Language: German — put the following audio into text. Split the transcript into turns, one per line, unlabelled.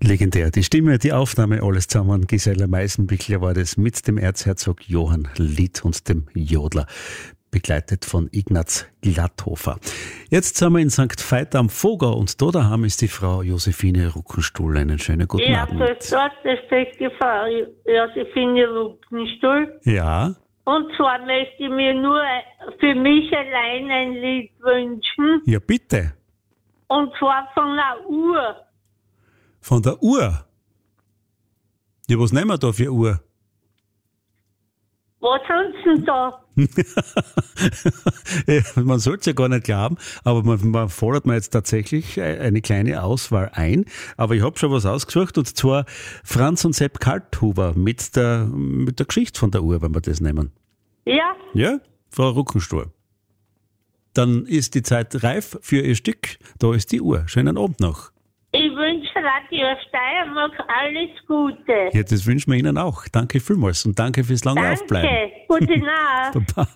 Legendär. Die Stimme, die Aufnahme, alles zusammen. Gisela Meisenbichler war das mit dem Erzherzog Johann Lied und dem Jodler, begleitet von Ignaz Glatthofer. Jetzt sind wir in St. Veit am Voger und da daheim ist die Frau Josephine Ruckenstuhl. Einen schönen guten Abend.
Ja, grüß Gott, das ist die Frau Josephine Ruckenstuhl.
Ja,
Und zwar möchte ich mir nur für mich allein ein Lied wünschen.
ja bitte.
Und zwar von der Uhr.
Von der Uhr. Ja, was nehmen wir da für Uhr?
Was haben Sie denn da?
Man sollte es ja gar nicht glauben, aber man fordert mir jetzt tatsächlich eine kleine Auswahl ein. Aber ich habe schon was ausgesucht, und zwar Franz und Sepp Kalthuber mit der Geschichte von der Uhr, wenn wir das nehmen.
Ja,
Ja, Frau Ruckenstuhl. Dann ist die Zeit reif für Ihr Stück. Da ist die Uhr. Schönen Abend noch.
ich wünsche Radio Steiermark alles Gute.
Ja, das wünschen wir Ihnen auch. Danke vielmals und danke fürs lange Aufbleiben.
Danke, gute Nacht.
Baba.